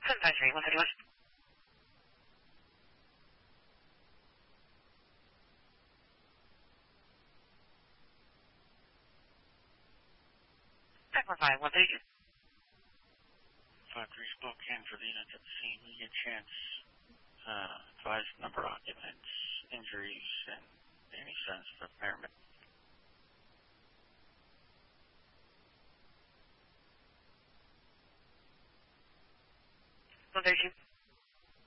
Advisory 131. Back 13132. 53 Spokane for the units at the scene. When you get a chance, advise number of occupants, injuries, and any sense of impairment. 132.